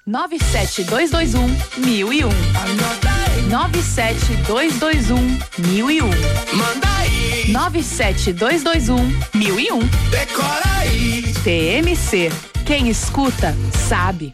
97221-1001. 97221-1001. Manda aí. 97221-1001. Decora aí. TMC. Quem escuta, sabe.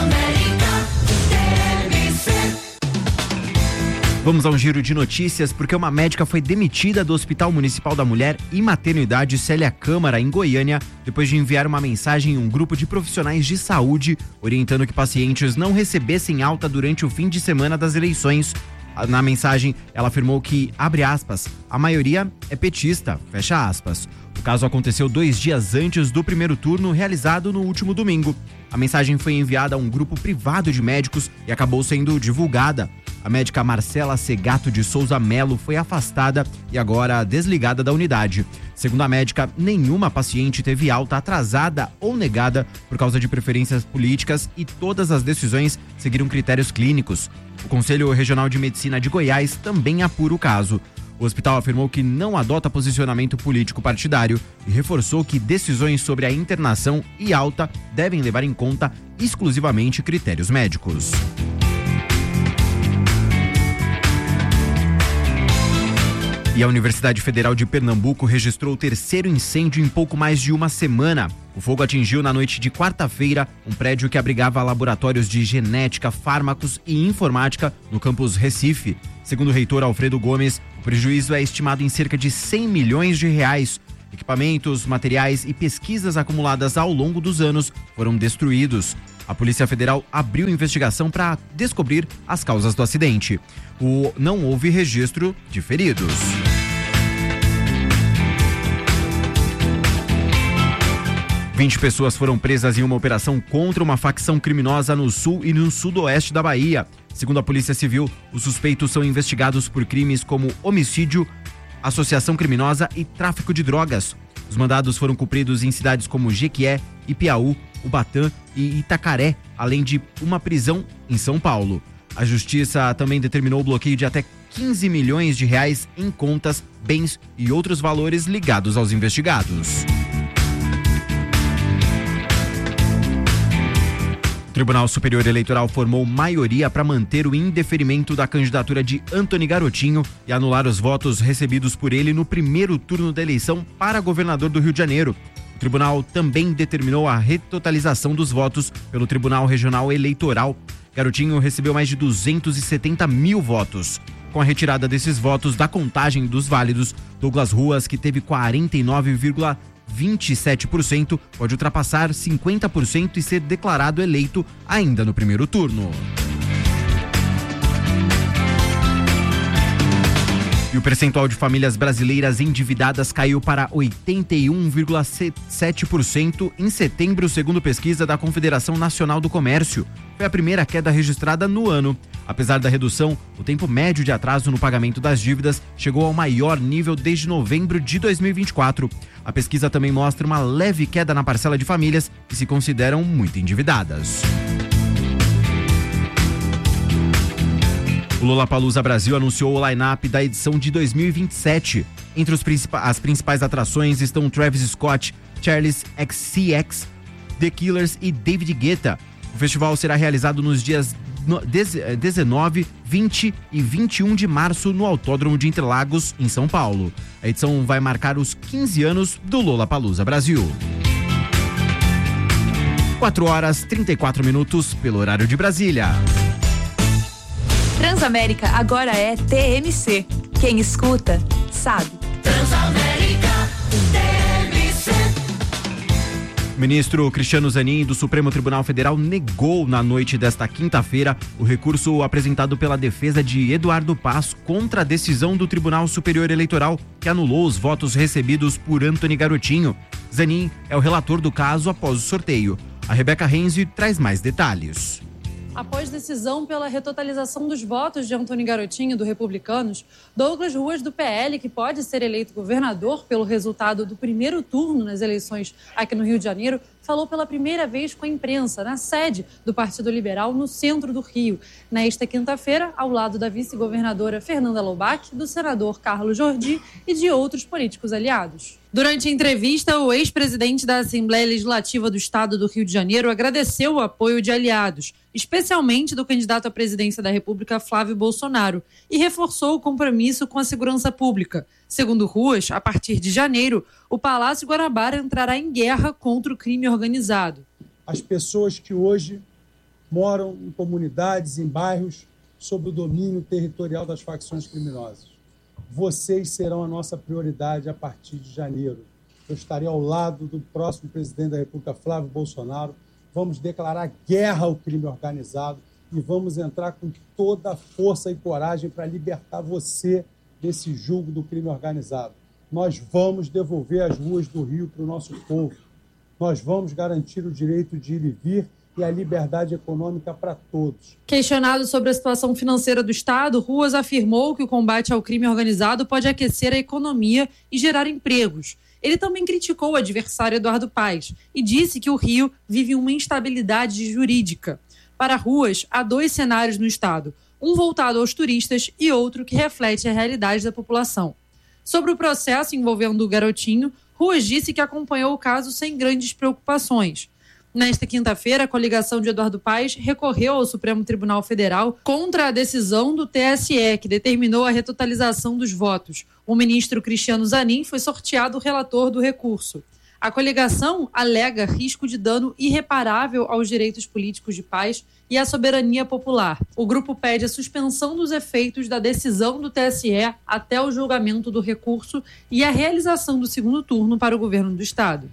Vamos a um giro de notícias, porque uma médica foi demitida do Hospital Municipal da Mulher e Maternidade Célia Câmara, em Goiânia, depois de enviar uma mensagem em um grupo de profissionais de saúde, orientando que pacientes não recebessem alta durante o fim de semana das eleições. Na mensagem, ela afirmou que, abre aspas, a maioria é petista, fecha aspas. O caso aconteceu 2 dias antes do primeiro turno, realizado no último domingo. A mensagem foi enviada a um grupo privado de médicos e acabou sendo divulgada. A médica Marcela Segato de Souza Melo foi afastada e agora desligada da unidade. Segundo a médica, nenhuma paciente teve alta atrasada ou negada por causa de preferências políticas e todas as decisões seguiram critérios clínicos. O Conselho Regional de Medicina de Goiás também apura o caso. O hospital afirmou que não adota posicionamento político partidário e reforçou que decisões sobre a internação e alta devem levar em conta exclusivamente critérios médicos. E a Universidade Federal de Pernambuco registrou o 3º incêndio em pouco mais de uma semana. O fogo atingiu na noite de quarta-feira um prédio que abrigava laboratórios de genética, fármacos e informática no campus Recife. Segundo o reitor Alfredo Gomes, o prejuízo é estimado em cerca de 100 milhões de reais. Equipamentos, materiais e pesquisas acumuladas ao longo dos anos foram destruídos. A Polícia Federal abriu investigação para descobrir as causas do acidente. Não houve registro de feridos. Vinte pessoas foram presas em uma operação contra uma facção criminosa no sul e no sudoeste da Bahia. Segundo a Polícia Civil, os suspeitos são investigados por crimes como homicídio, associação criminosa e tráfico de drogas. Os mandados foram cumpridos em cidades como Jequié, Ipiaú, Ubatã e Itacaré, além de uma prisão em São Paulo. A Justiça também determinou o bloqueio de até 15 milhões de reais em contas, bens e outros valores ligados aos investigados. O Tribunal Superior Eleitoral formou maioria para manter o indeferimento da candidatura de Antony Garotinho e anular os votos recebidos por ele no primeiro turno da eleição para governador do Rio de Janeiro. O tribunal também determinou a retotalização dos votos pelo Tribunal Regional Eleitoral. Garotinho recebeu mais de 270 mil votos. Com a retirada desses votos da contagem dos válidos, Douglas Ruas, que teve 49,27%, pode ultrapassar 50% e ser declarado eleito ainda no primeiro turno. E o percentual de famílias brasileiras endividadas caiu para 81,7% em setembro, segundo pesquisa da Confederação Nacional do Comércio. Foi a primeira queda registrada no ano. Apesar da redução, o tempo médio de atraso no pagamento das dívidas chegou ao maior nível desde novembro de 2024. A pesquisa também mostra uma leve queda na parcela de famílias que se consideram muito endividadas. O Lollapalooza Brasil anunciou o line-up da edição de 2027. Entre as principais atrações estão Travis Scott, Charli XCX, The Killers e David Guetta. O festival será realizado nos dias 19, 20 e 21 de março no Autódromo de Interlagos, em São Paulo. A edição vai marcar os 15 anos do Lollapalooza Brasil. 4h34 pelo horário de Brasília. Transamérica agora é TMC. Quem escuta, sabe. Transamérica, TMC. Ministro Cristiano Zanin, do Supremo Tribunal Federal, negou na noite desta quinta-feira o recurso apresentado pela defesa de Eduardo Paes contra a decisão do Tribunal Superior Eleitoral, que anulou os votos recebidos por Antony Garotinho. Zanin é o relator do caso após o sorteio. A Rebeca Renzi traz mais detalhes. Após decisão pela retotalização dos votos de Antony Garotinho, do Republicanos, Douglas Ruas, do PL, que pode ser eleito governador pelo resultado do primeiro turno nas eleições aqui no Rio de Janeiro, falou pela primeira vez com a imprensa na sede do Partido Liberal no centro do Rio, nesta quinta-feira, ao lado da vice-governadora Fernanda Lobac, do senador Carlos Jordi e de outros políticos aliados. Durante a entrevista, o ex-presidente da Assembleia Legislativa do Estado do Rio de Janeiro agradeceu o apoio de aliados, especialmente do candidato à presidência da República, Flávio Bolsonaro, e reforçou o compromisso com a segurança pública. Segundo Ruas, a partir de janeiro, o Palácio Guanabara entrará em guerra contra o crime organizado. As pessoas que hoje moram em comunidades, em bairros, sob o domínio territorial das facções criminosas. Vocês serão a nossa prioridade a partir de janeiro. Eu estarei ao lado do próximo presidente da República, Flávio Bolsonaro. Vamos declarar guerra ao crime organizado e vamos entrar com toda a força e coragem para libertar você desse jugo do crime organizado. Nós vamos devolver as ruas do Rio para o nosso povo. Nós vamos garantir o direito de ir e vir e a liberdade econômica para todos. Questionado sobre a situação financeira do Estado, Ruas afirmou que o combate ao crime organizado pode aquecer a economia e gerar empregos. Ele também criticou o adversário Eduardo Paes e disse que o Rio vive uma instabilidade jurídica. Para Ruas, há 2 cenários no Estado, um voltado aos turistas e outro que reflete a realidade da população. Sobre o processo envolvendo o garotinho, Ruas disse que acompanhou o caso sem grandes preocupações. Nesta quinta-feira, a coligação de Eduardo Paes recorreu ao Supremo Tribunal Federal contra a decisão do TSE, que determinou a retotalização dos votos. O ministro Cristiano Zanin foi sorteado relator do recurso. A coligação alega risco de dano irreparável aos direitos políticos de Paes e à soberania popular. O grupo pede a suspensão dos efeitos da decisão do TSE até o julgamento do recurso e a realização do segundo turno para o governo do Estado.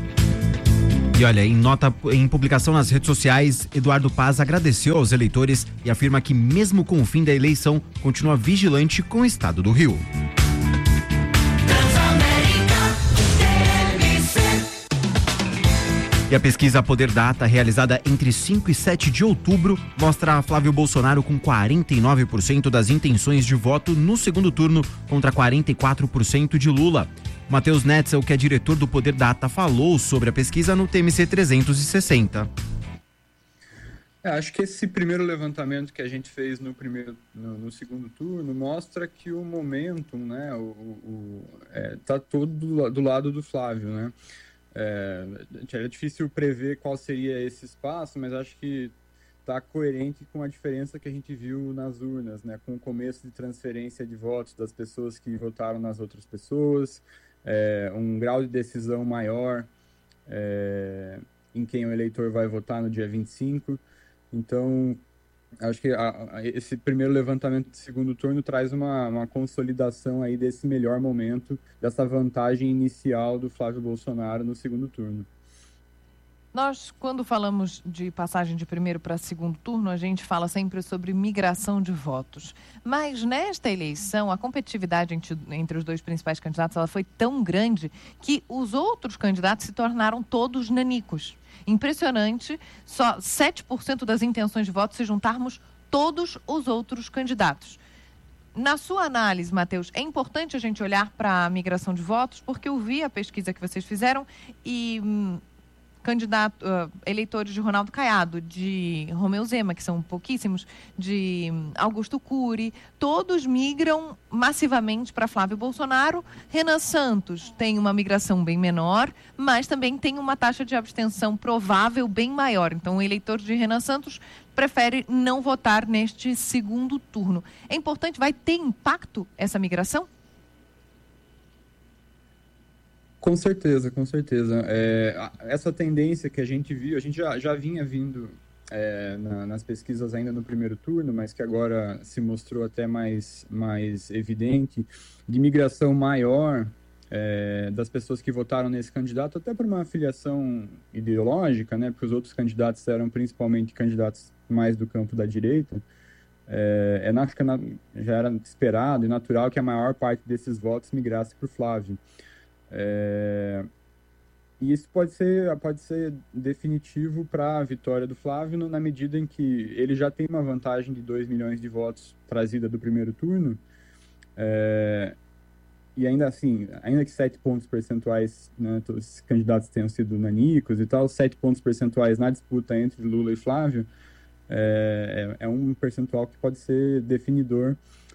E olha, em publicação nas redes sociais, Eduardo Paes agradeceu aos eleitores e afirma que mesmo com o fim da eleição, continua vigilante com o estado do Rio. E a pesquisa Poder Data, realizada entre 5 e 7 de outubro, mostra Flávio Bolsonaro com 49% das intenções de voto no segundo turno contra 44% de Lula. Matheus Netzel, que é diretor do Poder Data, falou sobre a pesquisa no TMC 360. Acho que esse primeiro levantamento que a gente fez no segundo turno mostra que o momentum, né, tá todo do lado do Flávio, né? É difícil prever qual seria esse espaço, mas acho que está coerente com a diferença que a gente viu nas urnas, né? Com o começo de transferência de votos das pessoas que votaram nas outras pessoas, um grau de decisão maior em quem o eleitor vai votar no dia 25. Então, acho que esse primeiro levantamento de segundo turno traz uma consolidação aí desse melhor momento, dessa vantagem inicial do Flávio Bolsonaro no segundo turno. Nós, quando falamos de passagem de primeiro para segundo turno, a gente fala sempre sobre migração de votos. Mas nesta eleição, a competitividade entre os 2 principais candidatos ela foi tão grande que os outros candidatos se tornaram todos nanicos. Impressionante, só 7% das intenções de voto se juntarmos todos os outros candidatos. Na sua análise, Matheus, é importante a gente olhar para a migração de votos, porque eu vi a pesquisa que vocês fizeram e eleitores de Ronaldo Caiado, de Romeu Zema, que são pouquíssimos, de Augusto Cury, todos migram massivamente para Flávio Bolsonaro. Renan Santos tem uma migração bem menor, mas também tem uma taxa de abstenção provável bem maior. Então, o eleitor de Renan Santos prefere não votar neste segundo turno. É importante, vai ter impacto essa migração? Com certeza, com certeza. Essa tendência que a gente viu, a gente já vinha vindo nas pesquisas ainda no primeiro turno, mas que agora se mostrou até mais evidente, de migração maior das pessoas que votaram nesse candidato, até por uma filiação ideológica, né, porque os outros candidatos eram principalmente candidatos mais do campo da direita. Acho que já era esperado e natural que a maior parte desses votos migrasse para o Flávio. E isso pode ser definitivo para a vitória do Flávio na medida em que ele já tem uma vantagem de 2 milhões de votos trazida do primeiro turno, e ainda assim, ainda que 7 pontos percentuais, né, todos esses candidatos tenham sido nanicos e tal, 7 pontos percentuais na disputa entre Lula e Flávio é um percentual que pode ser definidor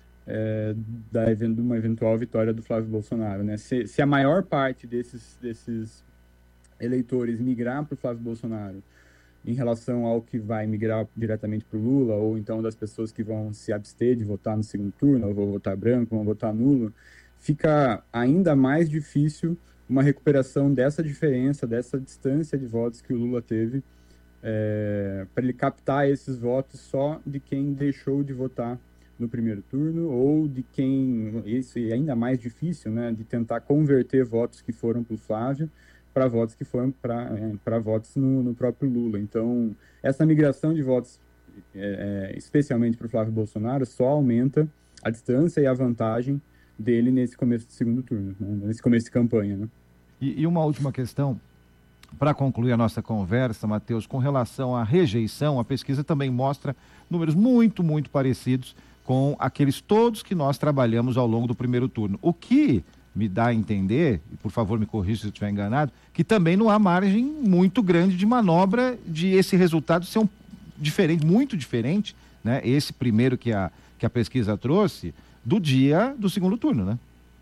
de uma eventual vitória do Flávio Bolsonaro, né? Se a maior parte desses eleitores migrar para o Flávio Bolsonaro em relação ao que vai migrar diretamente para o Lula, ou então das pessoas que vão se abster de votar no segundo turno, ou vão votar branco, vão votar nulo, fica ainda mais difícil uma recuperação dessa diferença, dessa distância de votos que o Lula teve, para ele captar esses votos só de quem deixou de votar no primeiro turno, ou de quem, isso é ainda mais difícil, né, de tentar converter votos que foram para o Flávio para votos que foram para votos no próprio Lula. Então, essa migração de votos, especialmente para o Flávio Bolsonaro, só aumenta a distância e a vantagem dele nesse começo de segundo turno, né? Nesse começo de campanha, né? E uma última questão, para concluir a nossa conversa, Matheus, com relação à rejeição, a pesquisa também mostra números muito, muito parecidos com aqueles todos que nós trabalhamos ao longo do primeiro turno. O que me dá a entender, e por favor me corrija se eu estiver enganado, que também não há margem muito grande de manobra de esse resultado ser muito diferente, né? Esse primeiro que a pesquisa trouxe, do dia do segundo turno, né?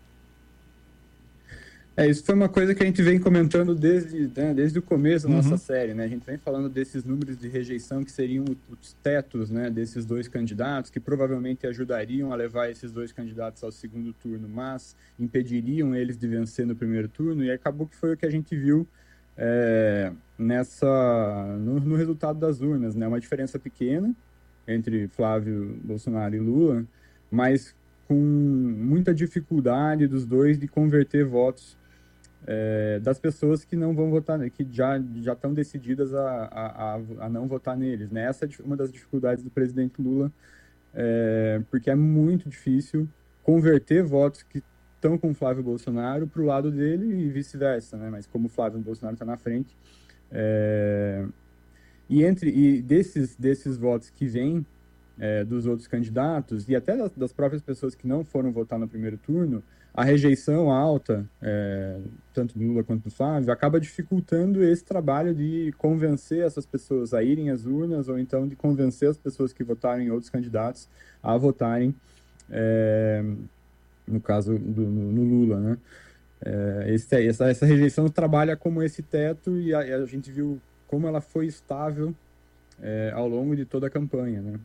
Isso foi uma coisa que a gente vem comentando desde o começo da nossa série, né? A gente vem falando desses números de rejeição que seriam os tetos, né, desses dois candidatos, que provavelmente ajudariam a levar esses dois candidatos ao segundo turno, mas impediriam eles de vencer no primeiro turno, e acabou que foi o que a gente viu no resultado das urnas, né? Uma diferença pequena entre Flávio Bolsonaro e Lula, mas com muita dificuldade dos dois de converter votos das pessoas que não vão votar, que já estão decididas a não votar neles, né? Essa é uma das dificuldades do presidente Lula, porque é muito difícil converter votos que estão com o Flávio Bolsonaro para o lado dele e vice-versa, né? Mas como o Flávio Bolsonaro está na frente, e desses votos que vêm dos outros candidatos e até das próprias pessoas que não foram votar no primeiro turno, a rejeição alta, tanto do Lula quanto do Flávio, acaba dificultando esse trabalho de convencer essas pessoas a irem às urnas, ou então de convencer as pessoas que votaram em outros candidatos a votarem, no caso no Lula, né? Essa rejeição trabalha como esse teto, e a gente viu como ela foi estável ao longo de toda a campanha, né?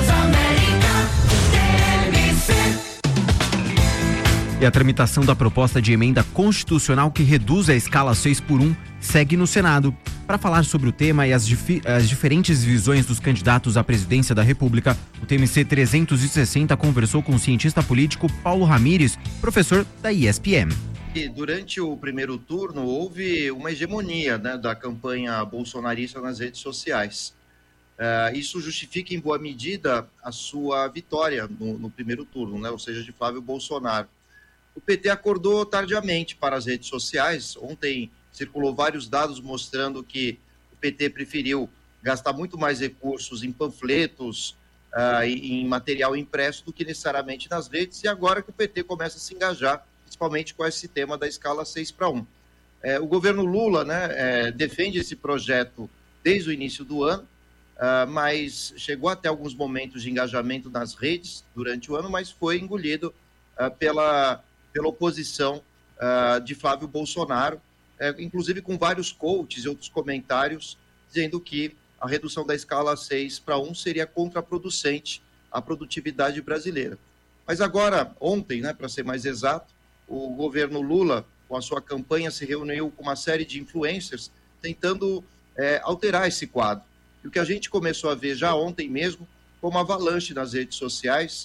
E a tramitação da proposta de emenda constitucional que reduz a escala 6x1 segue no Senado. Para falar sobre o tema e as diferentes visões dos candidatos à presidência da República, o TMC 360 conversou com o cientista político Paulo Ramires, professor da ESPM. Durante o primeiro turno, houve uma hegemonia, né, da campanha bolsonarista nas redes sociais. Isso justifica, em boa medida, a sua vitória no primeiro turno, né, ou seja, de Flávio Bolsonaro. O PT acordou tardiamente para as redes sociais. Ontem circulou vários dados mostrando que o PT preferiu gastar muito mais recursos em panfletos, em material impresso, do que necessariamente nas redes, e agora que o PT começa a se engajar, principalmente com esse tema da escala 6x1. O governo Lula, né, defende esse projeto desde o início do ano, mas chegou até alguns momentos de engajamento nas redes durante o ano, mas foi engolido pela oposição de Flávio Bolsonaro, inclusive com vários coaches e outros comentários dizendo que a redução da escala 6x1 seria contraproducente à produtividade brasileira. Mas agora, ontem, né, para ser mais exato, o governo Lula, com a sua campanha, se reuniu com uma série de influencers tentando alterar esse quadro. E o que a gente começou a ver já ontem mesmo foi uma avalanche nas redes sociais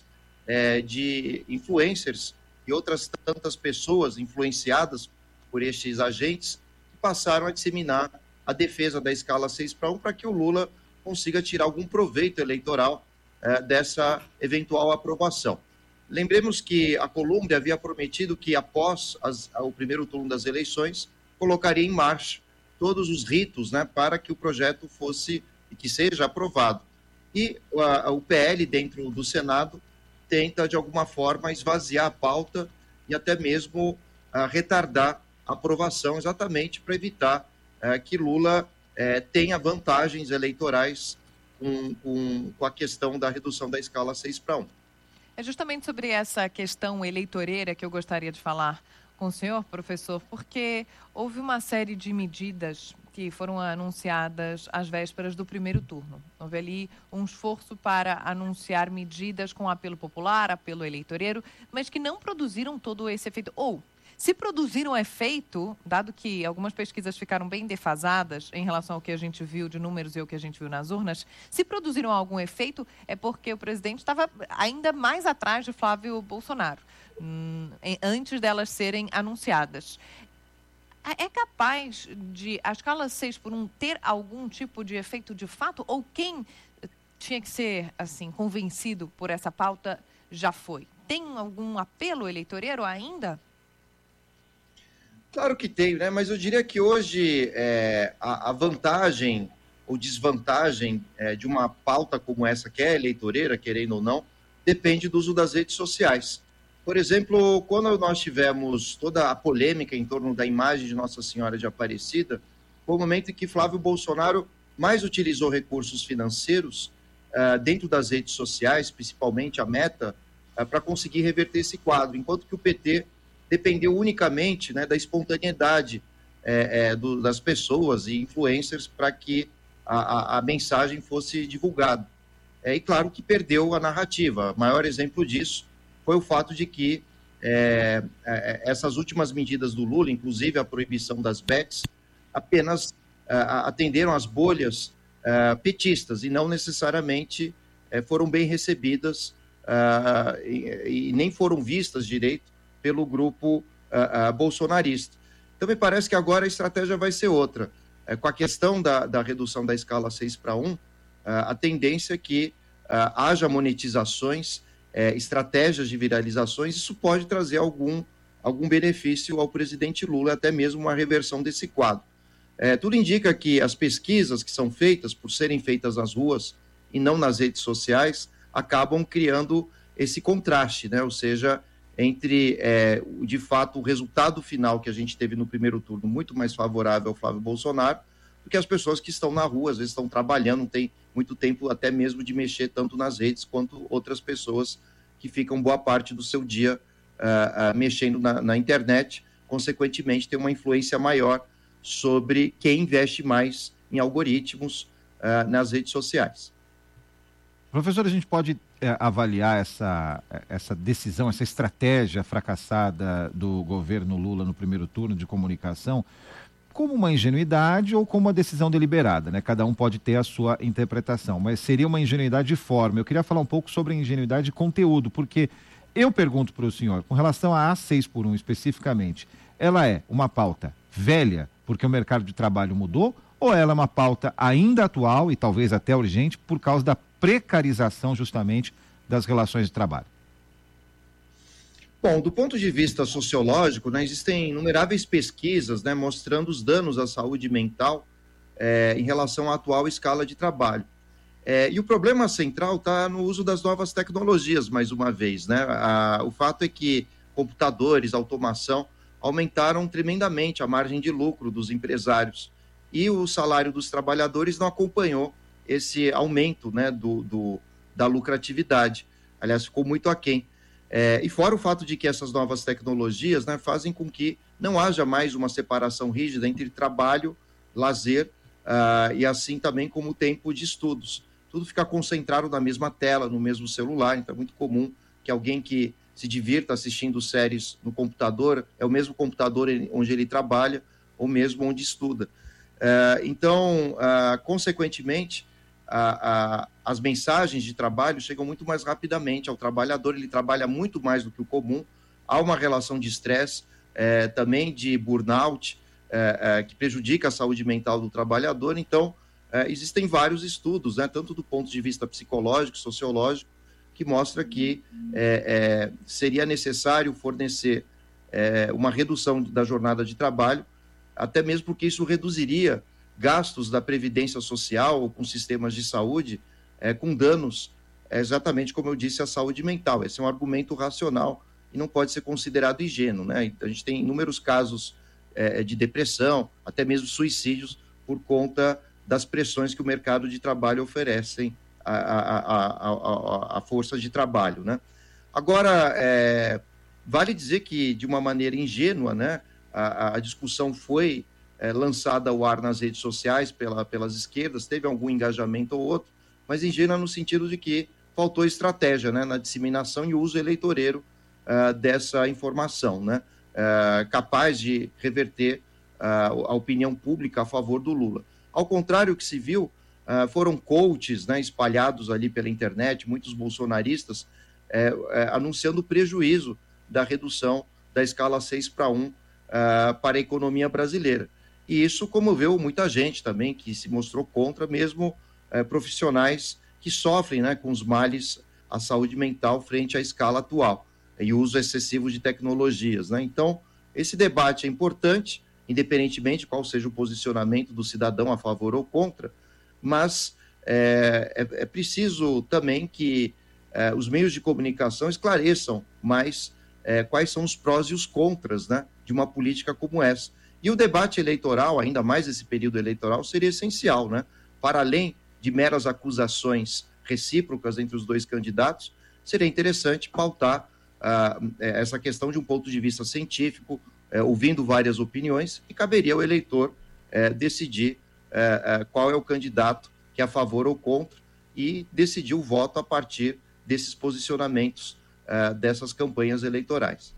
de influencers e outras tantas pessoas influenciadas por estes agentes que passaram a disseminar a defesa da escala 6x1 para que o Lula consiga tirar algum proveito eleitoral dessa eventual aprovação. Lembremos que a Colômbia havia prometido que, após o primeiro turno das eleições, colocaria em marcha todos os ritos, né, para que o projeto fosse e que seja aprovado. E o PL, dentro do Senado, tenta, de alguma forma, esvaziar a pauta e até mesmo retardar a aprovação, exatamente para evitar que Lula tenha vantagens eleitorais com a questão da redução da escala 6-1. É justamente sobre essa questão eleitoreira que eu gostaria de falar com o senhor, professor, porque houve uma série de medidas que foram anunciadas às vésperas do primeiro turno. Houve ali um esforço para anunciar medidas com apelo popular, apelo eleitoreiro, mas que não produziram todo esse efeito. Ou, se produziram efeito, dado que algumas pesquisas ficaram bem defasadas em relação ao que a gente viu de números e ao que a gente viu nas urnas, se produziram algum efeito é porque o presidente estava ainda mais atrás de Flávio Bolsonaro, antes delas serem anunciadas. É capaz de a escala 6-1 ter algum tipo de efeito de fato? Ou quem tinha que ser assim convencido por essa pauta já foi? Tem algum apelo eleitoreiro ainda? Claro que tem, né? Mas eu diria que hoje a vantagem ou desvantagem de uma pauta como essa, que é eleitoreira, querendo ou não, depende do uso das redes sociais. Por exemplo, quando nós tivemos toda a polêmica em torno da imagem de Nossa Senhora de Aparecida, foi o momento em que Flávio Bolsonaro mais utilizou recursos financeiros dentro das redes sociais, principalmente a Meta, para conseguir reverter esse quadro, enquanto que o PT dependeu unicamente, né, da espontaneidade das pessoas e influencers para que a mensagem fosse divulgada. E claro que perdeu a narrativa. O maior exemplo disso foi o fato de que essas últimas medidas do Lula, inclusive a proibição das bets, apenas atenderam às bolhas petistas e não necessariamente foram bem recebidas e nem foram vistas direito pelo grupo bolsonarista. Então, me parece que agora a estratégia vai ser outra. Com a questão da redução da escala 6-1, a tendência é que haja monetizações, estratégias de viralizações. Isso pode trazer algum benefício ao presidente Lula, até mesmo uma reversão desse quadro. Tudo indica que as pesquisas que são feitas, por serem feitas nas ruas e não nas redes sociais, acabam criando esse contraste, né? Ou seja, entre, de fato, o resultado final que a gente teve no primeiro turno, muito mais favorável ao Flávio Bolsonaro, do que as pessoas que estão na rua, às vezes estão trabalhando, não tem muito tempo até mesmo de mexer tanto nas redes quanto outras pessoas que ficam boa parte do seu dia mexendo na internet, consequentemente tem uma influência maior sobre quem investe mais em algoritmos nas redes sociais. Professor, a gente pode avaliar essa decisão, essa estratégia fracassada do governo Lula no primeiro turno de comunicação como uma ingenuidade ou como uma decisão deliberada, né? Cada um pode ter a sua interpretação, mas seria uma ingenuidade de forma. Eu queria falar um pouco sobre a ingenuidade de conteúdo, porque eu pergunto para o senhor, com relação à 6-1 especificamente, ela é uma pauta velha porque o mercado de trabalho mudou, ou ela é uma pauta ainda atual e talvez até urgente por causa da precarização justamente das relações de trabalho? Bom, do ponto de vista sociológico, né, existem inumeráveis pesquisas, né, mostrando os danos à saúde mental em relação à atual escala de trabalho. E o problema central está no uso das novas tecnologias, mais uma vez, né? O fato é que computadores, automação, aumentaram tremendamente a margem de lucro dos empresários e o salário dos trabalhadores não acompanhou esse aumento, né, da lucratividade. Aliás, ficou muito aquém. E fora o fato de que essas novas tecnologias, né, fazem com que não haja mais uma separação rígida entre trabalho, lazer e assim também como o tempo de estudos. Tudo fica concentrado na mesma tela, no mesmo celular, então é muito comum que alguém que se divirta assistindo séries no computador, é o mesmo computador onde ele trabalha ou mesmo onde estuda. Então, consequentemente, as mensagens de trabalho chegam muito mais rapidamente ao trabalhador, ele trabalha muito mais do que o comum, há uma relação de estresse, também de burnout, que prejudica a saúde mental do trabalhador. Então, existem vários estudos, né, tanto do ponto de vista psicológico, sociológico, que mostra que seria necessário fornecer uma redução da jornada de trabalho, até mesmo porque isso reduziria gastos da Previdência Social ou com sistemas de saúde, com danos, exatamente como eu disse, à saúde mental. Esse é um argumento racional e não pode ser considerado ingênuo, né? A gente tem inúmeros casos de depressão, até mesmo suicídios, por conta das pressões que o mercado de trabalho oferecem à força de trabalho, né? Agora, vale dizer que, de uma maneira ingênua, né, a discussão foi lançada ao ar nas redes sociais pelas esquerdas, teve algum engajamento ou outro, mas ingênua no sentido de que faltou estratégia, né, na disseminação e uso eleitoreiro dessa informação, né, capaz de reverter a opinião pública a favor do Lula. Ao contrário, o que se viu foram coaches, né, espalhados ali pela internet, muitos bolsonaristas, anunciando o prejuízo da redução da escala 6:1 para a economia brasileira. E isso comoveu muita gente também, que se mostrou contra, mesmo profissionais que sofrem, né, com os males à saúde mental frente à escala atual e o uso excessivo de tecnologias, né? Então, esse debate é importante, independentemente de qual seja o posicionamento do cidadão a favor ou contra, mas é preciso também que os meios de comunicação esclareçam mais quais são os prós e os contras, né, de uma política como essa. E o debate eleitoral, ainda mais esse período eleitoral, seria essencial, né? Para além de meras acusações recíprocas entre os dois candidatos, seria interessante pautar essa questão de um ponto de vista científico, ouvindo várias opiniões, e caberia ao eleitor decidir qual é o candidato que é a favor ou contra e decidir o voto a partir desses posicionamentos dessas campanhas eleitorais.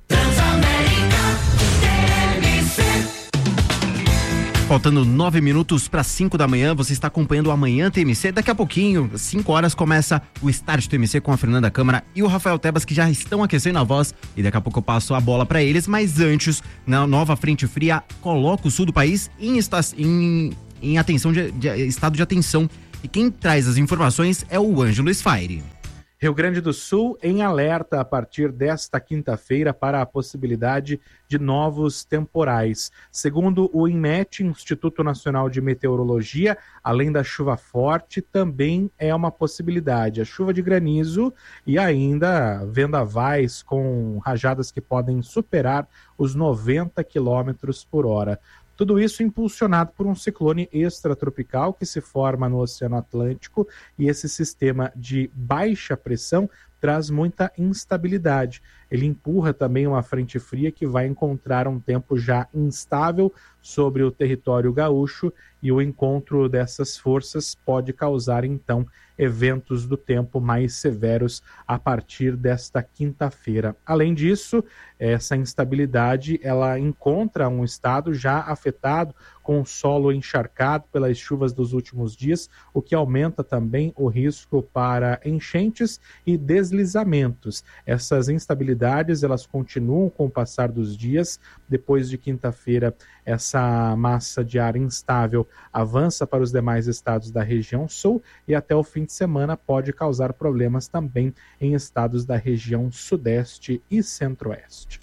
Faltando 9 minutos para 5 da manhã, você está acompanhando o Amanhã TMC. Daqui a pouquinho, às 5 horas, começa o Start TMC com a Fernanda Câmara e o Rafael Tebas, que já estão aquecendo a voz. E daqui a pouco eu passo a bola para eles. Mas antes, na nova frente fria, coloca o sul do país em atenção de estado de atenção. E quem traz as informações é o Ângelo Sfairi. Rio Grande do Sul em alerta a partir desta quinta-feira para a possibilidade de novos temporais. Segundo o INMET, Instituto Nacional de Meteorologia, além da chuva forte, também é uma possibilidade. A chuva de granizo e ainda vendavais com rajadas que podem superar os 90 km por hora. Tudo isso impulsionado por um ciclone extratropical que se forma no Oceano Atlântico, e esse sistema de baixa pressão traz muita instabilidade. Ele empurra também uma frente fria que vai encontrar um tempo já instável sobre o território gaúcho, e o encontro dessas forças pode causar, então, eventos do tempo mais severos a partir desta quinta-feira. Além disso, essa instabilidade ela encontra um estado já afetado com o solo encharcado pelas chuvas dos últimos dias, o que aumenta também o risco para enchentes e deslizamentos. Essas instabilidades elas continuam com o passar dos dias. Depois de quinta-feira, essa massa de ar instável avança para os demais estados da região sul e até o fim de semana pode causar problemas também em estados da região sudeste e centro-oeste.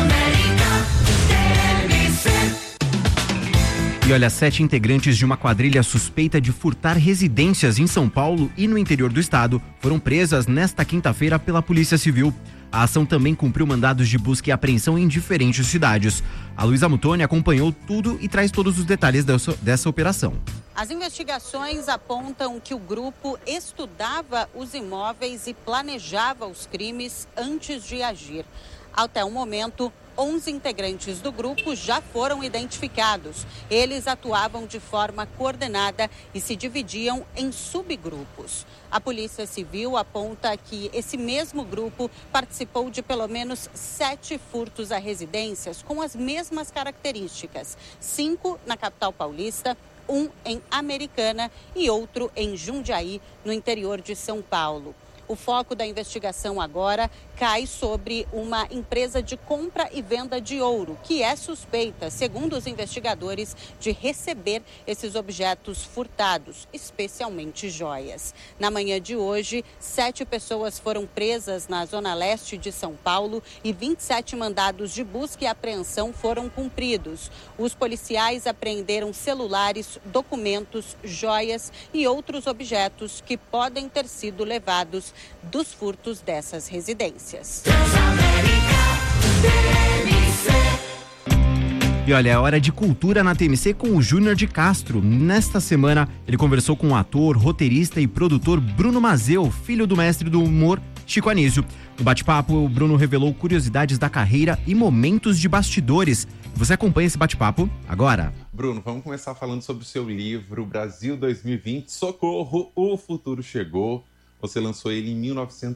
E olha, 7 integrantes de uma quadrilha suspeita de furtar residências em São Paulo e no interior do estado foram presas nesta quinta-feira pela Polícia Civil. A ação também cumpriu mandados de busca e apreensão em diferentes cidades. A Luísa Mutoni acompanhou tudo e traz todos os detalhes dessa operação. As investigações apontam que o grupo estudava os imóveis e planejava os crimes antes de agir. Até o momento, 11 integrantes do grupo já foram identificados. Eles atuavam de forma coordenada e se dividiam em subgrupos. A Polícia Civil aponta que esse mesmo grupo participou de pelo menos 7 furtos a residências com as mesmas características. 5 na capital paulista, 1 em Americana e outro em Jundiaí, no interior de São Paulo. O foco da investigação agora cai sobre uma empresa de compra e venda de ouro, que é suspeita, segundo os investigadores, de receber esses objetos furtados, especialmente joias. Na manhã de hoje, 7 pessoas foram presas na zona leste de São Paulo e 27 mandados de busca e apreensão foram cumpridos. Os policiais apreenderam celulares, documentos, joias e outros objetos que podem ter sido levados dos furtos dessas residências. E olha, é hora de cultura na TMC com o Júnior de Castro. Nesta semana, ele conversou com o ator, roteirista e produtor Bruno Mazzeo, filho do mestre do humor Chico Anísio. No bate-papo, o Bruno revelou curiosidades da carreira e momentos de bastidores. Você acompanha esse bate-papo agora. Bruno, vamos começar falando sobre o seu livro Brasil 2020, Socorro, o futuro chegou. Você lançou ele em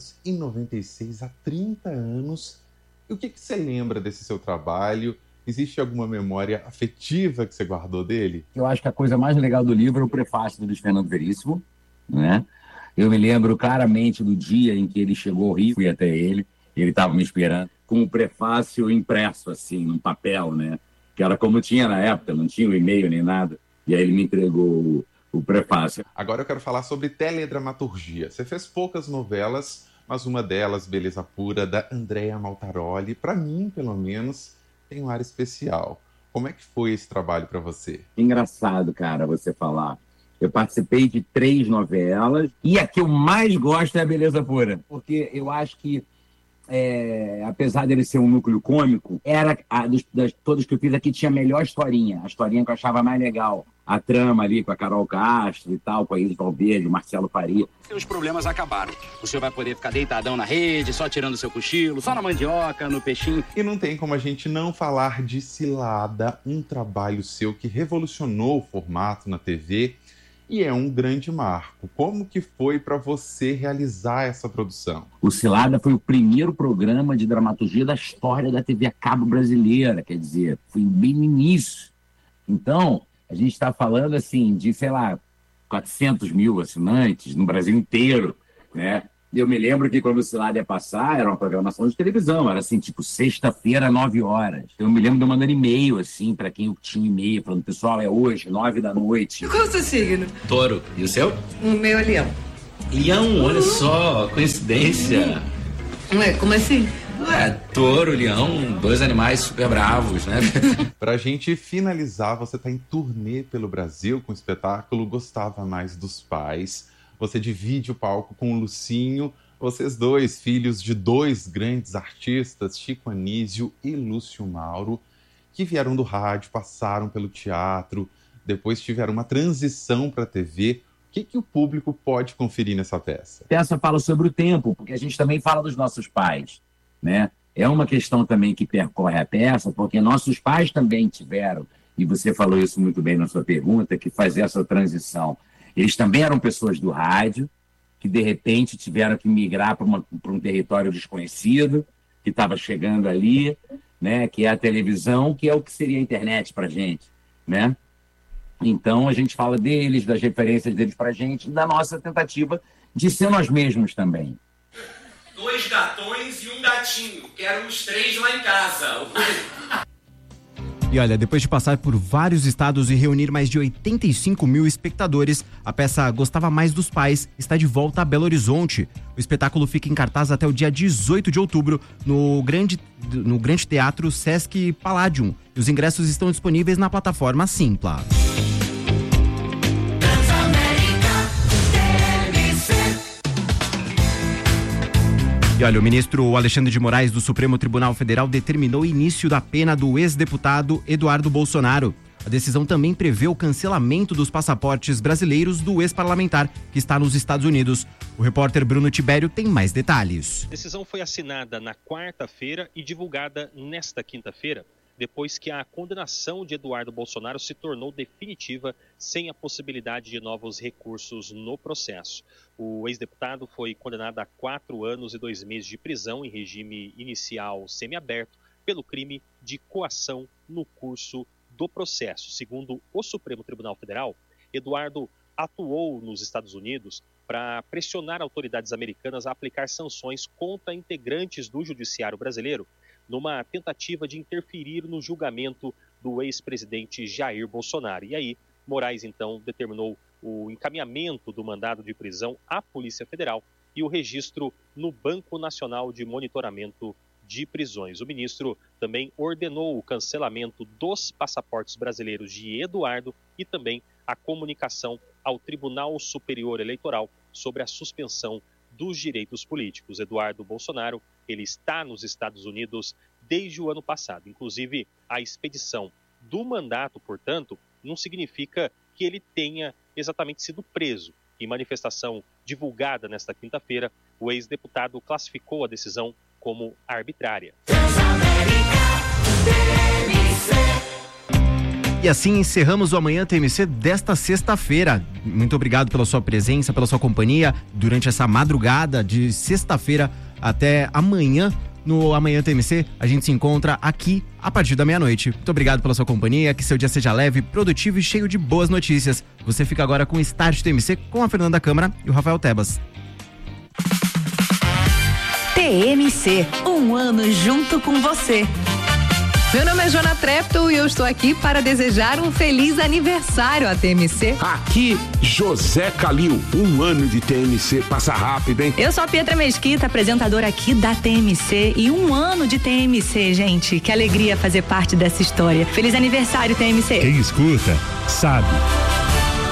1996, há 30 anos. E o que você lembra desse seu trabalho? Existe alguma memória afetiva que você guardou dele? Eu acho que a coisa mais legal do livro é o prefácio do Luiz Fernando Veríssimo, né? Eu me lembro claramente do dia em que ele chegou ao Rio, fui até ele estava me esperando, com o prefácio impresso, assim, num papel, né? Que era como tinha na época, não tinha o e-mail nem nada. E aí ele me entregou o prefácio. Agora eu quero falar sobre teledramaturgia. Você fez poucas novelas, mas uma delas, Beleza Pura, da Andréa Maltaroli, para mim, pelo menos, tem um ar especial. Como é que foi esse trabalho para você? Engraçado, cara, você falar. Eu participei de 3 novelas e a que eu mais gosto é a Beleza Pura. Porque eu acho que, apesar dele ser um núcleo cômico, era das todas que eu fiz aqui tinha a melhor historinha. A historinha que eu achava mais legal. A trama ali com a Carol Castro e tal, com a Isis Valverde, o Marcelo Faria. Seus problemas acabaram. O senhor vai poder ficar deitadão na rede, só tirando seu cochilo, só na mandioca, no peixinho. E não tem como a gente não falar de Cilada, um trabalho seu que revolucionou o formato na TV e é um grande marco. Como que foi para você realizar essa produção? O Cilada foi o primeiro programa de dramaturgia da história da TV a cabo brasileira, quer dizer, foi bem no início. Então, a gente está falando, assim, de, 400 mil assinantes no Brasil inteiro, né? Eu me lembro que quando o Cilada ia passar, era uma programação de televisão, era assim, tipo, sexta-feira, 9 horas. Eu me lembro de eu mandando e-mail, assim, para quem tinha e-mail, falando, pessoal, é hoje, 9 da noite. E qual é o seu signo? Touro. E o seu? O meu é Leão. Leão, olha só, coincidência. Ué, como assim? Touro, leão, 2 animais super bravos, né? Pra gente finalizar, você tá em turnê pelo Brasil com o espetáculo Gostava Mais dos Pais. Você divide o palco com o Lucinho, vocês dois, filhos de 2 grandes artistas, Chico Anísio e Lúcio Mauro, que vieram do rádio, passaram pelo teatro, depois tiveram uma transição para a TV. O que o público pode conferir nessa peça? A peça fala sobre o tempo, porque a gente também fala dos nossos pais, né? É uma questão também que percorre a peça, porque nossos pais também tiveram, e você falou isso muito bem na sua pergunta, que fazer essa transição. Eles também eram pessoas do rádio, que de repente tiveram que migrar para um território desconhecido, que estava chegando ali, né? Que é a televisão, que é o que seria a internet para a gente, né? Então a gente fala deles, das referências deles para a gente, da nossa tentativa de ser nós mesmos também. 2 gatões e um gatinho. Quero os 3 lá em casa. E olha, depois de passar por vários estados e reunir mais de 85 mil espectadores, a peça Gostava Mais dos Pais está de volta a Belo Horizonte. O espetáculo fica em cartaz até o dia 18 de outubro no Grande Teatro Sesc Palladium. E os ingressos estão disponíveis na plataforma Simpla. E olha, o ministro Alexandre de Moraes do Supremo Tribunal Federal determinou o início da pena do ex-deputado Eduardo Bolsonaro. A decisão também prevê o cancelamento dos passaportes brasileiros do ex-parlamentar, que está nos Estados Unidos. O repórter Bruno Tibério tem mais detalhes. A decisão foi assinada na quarta-feira e divulgada nesta quinta-feira, depois que a condenação de Eduardo Bolsonaro se tornou definitiva, sem a possibilidade de novos recursos no processo. O ex-deputado foi condenado a 4 anos e 2 meses de prisão em regime inicial semiaberto pelo crime de coação no curso do processo. Segundo o Supremo Tribunal Federal, Eduardo atuou nos Estados Unidos para pressionar autoridades americanas a aplicar sanções contra integrantes do judiciário brasileiro, numa tentativa de interferir no julgamento do ex-presidente Jair Bolsonaro. E aí, Moraes, então, determinou o encaminhamento do mandado de prisão à Polícia Federal e o registro no Banco Nacional de Monitoramento de Prisões. O ministro também ordenou o cancelamento dos passaportes brasileiros de Eduardo e também a comunicação ao Tribunal Superior Eleitoral sobre a suspensão dos direitos políticos. Eduardo Bolsonaro, ele está nos Estados Unidos desde o ano passado. Inclusive, a expedição do mandato, portanto, não significa que ele tenha exatamente sido preso. Em manifestação divulgada nesta quinta-feira, o ex-deputado classificou a decisão como arbitrária. E assim encerramos o Amanhã TMC desta sexta-feira. Muito obrigado pela sua presença, pela sua companhia durante essa madrugada de sexta-feira até amanhã. No Amanhã TMC, a gente se encontra aqui a partir da meia-noite. Muito obrigado pela sua companhia, que seu dia seja leve, produtivo e cheio de boas notícias. Você fica agora com o Start TMC com a Fernanda Câmara e o Rafael Tebas. TMC, um ano junto com você. Meu nome é Jona Trepto e eu estou aqui para desejar um feliz aniversário à TMC. Aqui, José Calil, um ano de TMC, passa rápido, hein? Eu sou a Pietra Mesquita, apresentadora aqui da TMC, e um ano de TMC, gente. Que alegria fazer parte dessa história. Feliz aniversário, TMC. Quem escuta, sabe.